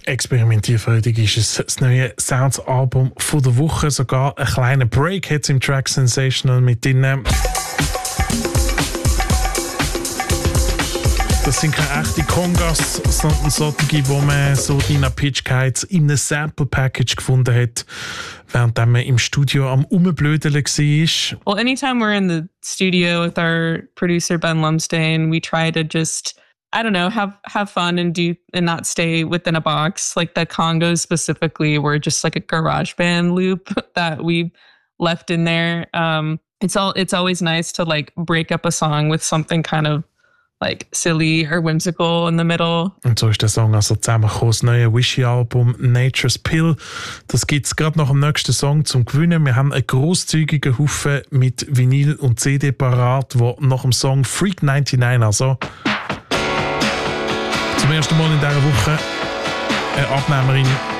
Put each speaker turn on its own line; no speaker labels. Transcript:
experimentierfreudig ist es. Das neue Sounds-Album von der Woche. Sogar einen kleinen Break hat es im Track Sensational mit drin. Das sind keine echten Congas, sondern solche, wo man so Nina Pitch Guides in einem Sample-Package gefunden hat, während man im Studio am Umblödeln war.
Well, anytime we're in the studio with our producer Ben Lumsdaine, we try to just, I don't know, have fun and not stay within a box. Like the Congos specifically were just like a garage band loop that we left in there. It's always nice to like break up a song with something kind of like silly or whimsical in the middle.
Und so ist der Song also zusammengekommen, das neue Wishy-Album Nature's Pill. Das gibt es gerade nach dem nächsten Song zum Gewinnen. Wir haben einen grosszügigen Haufen mit Vinyl und CD parat, wo nach dem Song Freak 99, also zum ersten Mal in dieser Woche eine Abnehmerin